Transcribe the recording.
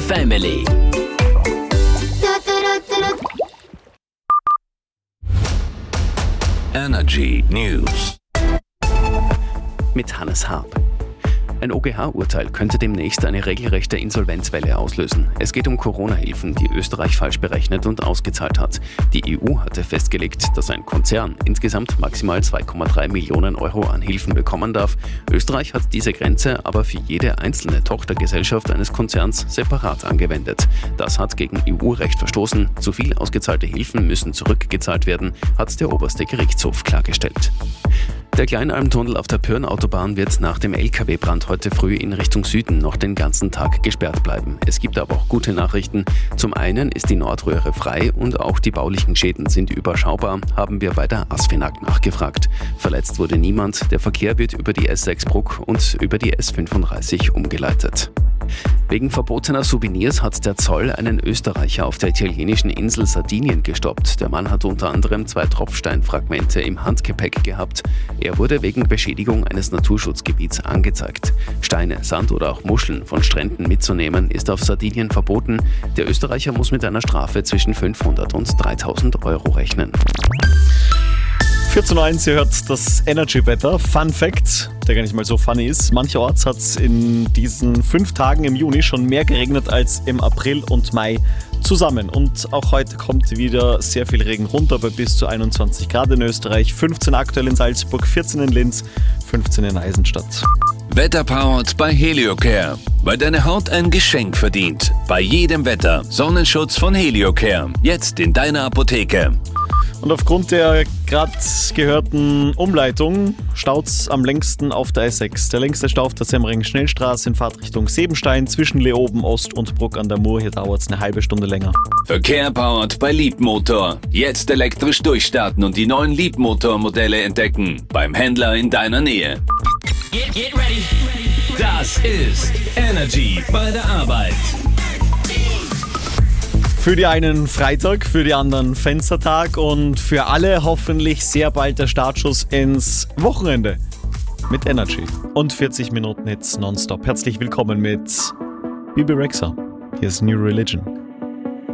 Family. Energy News. Mit Hannes Haab. Ein OGH-Urteil könnte demnächst eine regelrechte Insolvenzwelle auslösen. Es geht um Corona-Hilfen, die Österreich falsch berechnet und ausgezahlt hat. Die EU hatte festgelegt, dass ein Konzern insgesamt maximal 2,3 Millionen Euro an Hilfen bekommen darf. Österreich hat diese Grenze aber für jede einzelne Tochtergesellschaft eines Konzerns separat angewendet. Das hat gegen EU-Recht verstoßen. Zu viel ausgezahlte Hilfen müssen zurückgezahlt werden, hat der oberste Gerichtshof klargestellt. Der Kleinalmtunnel auf der Pyhrn-Autobahn wird nach dem LKW-Brand heute früh in Richtung Süden noch den ganzen Tag gesperrt bleiben. Es gibt aber auch gute Nachrichten. Zum einen ist die Nordröhre frei und auch die baulichen Schäden sind überschaubar, haben wir bei der ASFINAG nachgefragt. Verletzt wurde niemand. Der Verkehr wird über die S6 Bruck und über die S35 umgeleitet. Wegen verbotener Souvenirs hat der Zoll einen Österreicher auf der italienischen Insel Sardinien gestoppt. Der Mann hat unter anderem 2 Tropfsteinfragmente im Handgepäck gehabt. Er wurde wegen Beschädigung eines Naturschutzgebiets angezeigt. Steine, Sand oder auch Muscheln von Stränden mitzunehmen, ist auf Sardinien verboten. Der Österreicher muss mit einer Strafe zwischen 500 und 3.000 Euro rechnen. 14.01 Uhr, ihr hört das Energy-Wetter. Fun Fact, der gar nicht mal so funny ist. Mancherorts hat es in diesen 5 Tagen im Juni schon mehr geregnet als im April und Mai zusammen. Und auch heute kommt wieder sehr viel Regen runter, bei bis zu 21 Grad in Österreich, 15 aktuell in Salzburg, 14 in Linz, 15 in Eisenstadt. Wetterpowered bei Heliocare, weil deine Haut ein Geschenk verdient. Bei jedem Wetter Sonnenschutz von Heliocare, jetzt in deiner Apotheke. Und aufgrund der gerade gehörten Umleitung staut's am längsten auf der S6. Der längste Stau auf der Semmering-Schnellstraße in Fahrtrichtung Sebenstein zwischen Leoben Ost und Bruck an der Mur. Hier dauert es eine halbe Stunde länger. Verkehr powered bei Leapmotor. Jetzt elektrisch durchstarten und die neuen Leapmotor-Modelle entdecken. Beim Händler in deiner Nähe. Get ready. Das ist Energy bei der Arbeit. Für die einen Freitag, für die anderen Fenstertag und für alle hoffentlich sehr bald der Startschuss ins Wochenende mit Energy. Und 40 Minuten Hits nonstop. Herzlich willkommen mit Bebe Rexha. Hier ist New Religion.